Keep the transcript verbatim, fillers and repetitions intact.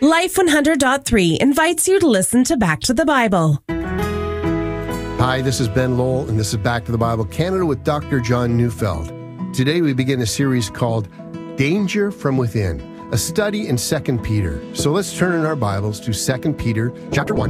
Life one hundred point three invites you to listen to Back to the Bible. Hi, this is Ben Lowell, and this is Back to the Bible Canada with Doctor John Neufeld. Today we begin a series called Danger from Within, a study in Second Peter. So let's turn in our Bibles to Second Peter chapter one.